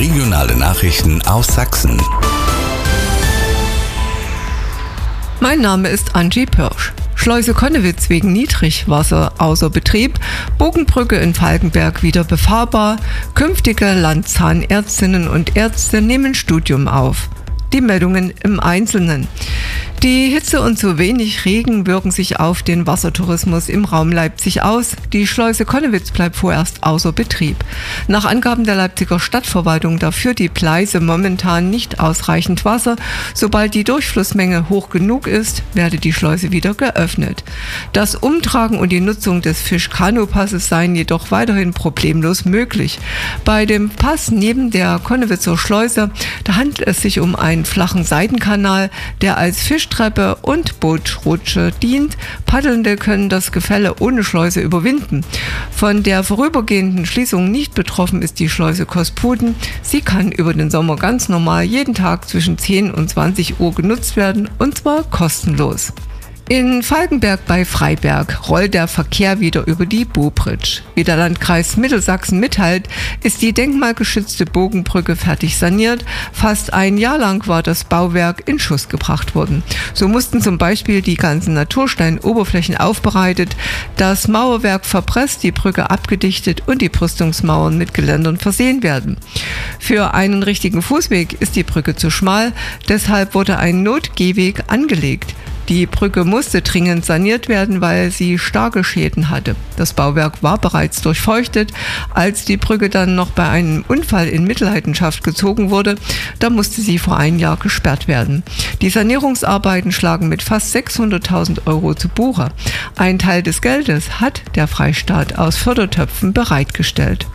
Regionale Nachrichten aus Sachsen. Mein Name ist Angie Pirsch. Schleuse Connewitz wegen Niedrigwasser außer Betrieb, Bogenbrücke in Falkenberg wieder befahrbar, künftige Landzahnärztinnen und Ärzte nehmen Studium auf. Die Meldungen im Einzelnen. Die Hitze und zu wenig Regen wirken sich auf den Wassertourismus im Raum Leipzig aus. Die Schleuse Connewitz bleibt vorerst außer Betrieb. Nach Angaben der Leipziger Stadtverwaltung dafür die Pleiße momentan nicht ausreichend Wasser. Sobald die Durchflussmenge hoch genug ist, werde die Schleuse wieder geöffnet. Das Umtragen und die Nutzung des Fisch-Kanu-Passes seien jedoch weiterhin problemlos möglich. Bei dem Pass neben der Connewitzer Schleuse, da handelt es sich um einen flachen Seitenkanal, der als Fischtreppe und Bootrutsche dient. Paddelnde können das Gefälle ohne Schleuse überwinden. Von der vorübergehenden Schließung nicht betroffen ist die Schleuse Kosputen. Sie kann über den Sommer ganz normal jeden Tag zwischen 10 und 20 Uhr genutzt werden, und zwar kostenlos. In Falkenberg bei Freiberg rollt der Verkehr wieder über die Bobritsch. Wie der Landkreis Mittelsachsen mitteilt, ist die denkmalgeschützte Bogenbrücke fertig saniert. Fast ein Jahr lang war das Bauwerk in Schuss gebracht worden. So mussten zum Beispiel die ganzen Natursteinoberflächen aufbereitet, das Mauerwerk verpresst, die Brücke abgedichtet und die Brüstungsmauern mit Geländern versehen werden. Für einen richtigen Fußweg ist die Brücke zu schmal, deshalb wurde ein Notgehweg angelegt. Die Brücke musste dringend saniert werden, weil sie starke Schäden hatte. Das Bauwerk war bereits durchfeuchtet. Als die Brücke dann noch bei einem Unfall in Mitleidenschaft gezogen wurde, da musste sie vor einem Jahr gesperrt werden. Die Sanierungsarbeiten schlagen mit fast 600.000 Euro zu Buche. Ein Teil des Geldes hat der Freistaat aus Fördertöpfen bereitgestellt.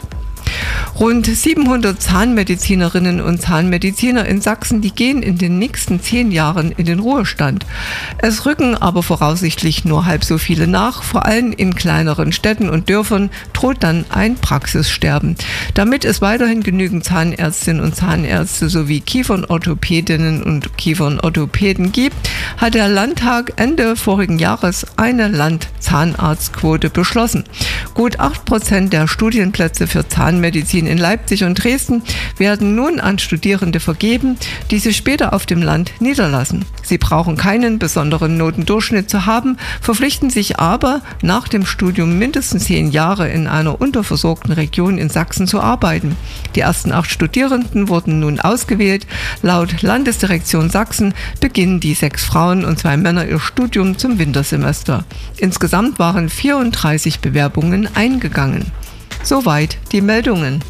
Rund 700 Zahnmedizinerinnen und Zahnmediziner in Sachsen, die gehen in den nächsten 10 Jahren in den Ruhestand. Es rücken aber voraussichtlich nur halb so viele nach. Vor allem in kleineren Städten und Dörfern droht dann ein Praxissterben. Damit es weiterhin genügend Zahnärztinnen und Zahnärzte sowie Kiefernorthopädinnen und Kiefernorthopäden gibt, hat der Landtag Ende vorigen Jahres eine Landzahnarztquote beschlossen. Gut 8% der Studienplätze für Zahnmedizin in Leipzig und Dresden werden nun an Studierende vergeben, die sich später auf dem Land niederlassen. Sie brauchen keinen besonderen Notendurchschnitt zu haben, verpflichten sich aber, nach dem Studium mindestens 10 Jahre in einer unterversorgten Region in Sachsen zu arbeiten. Die ersten 8 Studierenden wurden nun ausgewählt. Laut Landesdirektion Sachsen beginnen die 6 Frauen und 2 Männer ihr Studium zum Wintersemester. Insgesamt waren 34 Bewerbungen eingegangen. Soweit die Meldungen.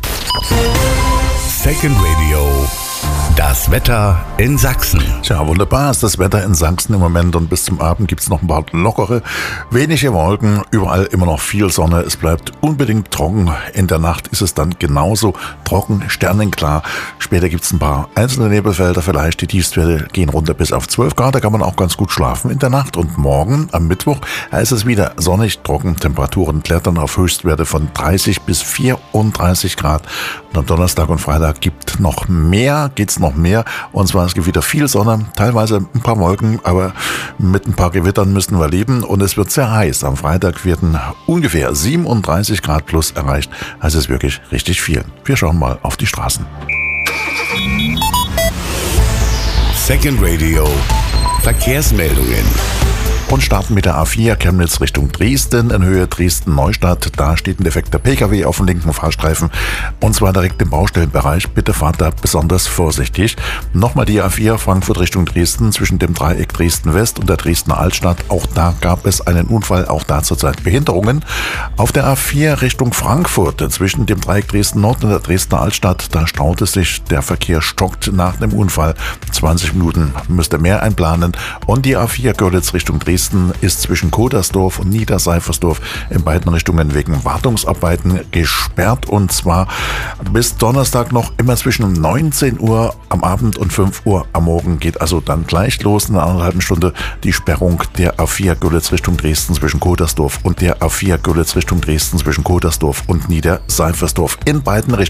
Second Radio. Das Wetter in Sachsen. Tja, wunderbar ist das Wetter in Sachsen im Moment, und bis zum Abend gibt es noch ein paar lockere, wenige Wolken, überall immer noch viel Sonne, es bleibt unbedingt trocken. In der Nacht ist es dann genauso trocken, sternenklar. Später gibt es ein paar einzelne Nebelfelder vielleicht, die Tiefstwerte gehen runter bis auf 12 Grad, da kann man auch ganz gut schlafen in der Nacht. Und morgen, am Mittwoch, ist es wieder sonnig, trocken, Temperaturen klettern auf Höchstwerte von 30 bis 34 Grad. Und am Donnerstag und Freitag geht's noch mehr, und zwar es gibt wieder viel Sonne, teilweise ein paar Wolken, aber mit ein paar Gewittern müssen wir leben, und es wird sehr heiß. Am Freitag werden ungefähr 37 Grad plus erreicht, also es ist wirklich richtig viel. Wir schauen mal auf die Straßen. Second Radio. Verkehrsmeldungen. Und starten mit der A4 Chemnitz Richtung Dresden in Höhe Dresden-Neustadt. Da steht ein defekter Pkw auf dem linken Fahrstreifen, und zwar direkt im Baustellenbereich. Bitte fahrt da besonders vorsichtig. Nochmal die A4 Frankfurt Richtung Dresden zwischen dem Dreieck Dresden-West und der Dresdner Altstadt. Auch da gab es einen Unfall, auch da zurzeit Behinderungen. Auf der A4 Richtung Frankfurt zwischen dem Dreieck Dresden-Nord und der Dresdner Altstadt, da staute sich, der Verkehr stockt nach dem Unfall. 20 Minuten müsste mehr einplanen. Und die A4 Görlitz Richtung Dresden ist zwischen Kodersdorf und Niederseifersdorf in beiden Richtungen wegen Wartungsarbeiten gesperrt, und zwar bis Donnerstag noch immer zwischen 19 Uhr am Abend und 5 Uhr am Morgen. Geht also dann gleich los in einer halben Stunde die Sperrung der A4 Görlitz Richtung Dresden zwischen Kodersdorf und der A4 Görlitz Richtung Dresden zwischen Kodersdorf und Niederseifersdorf in beiden Richtungen.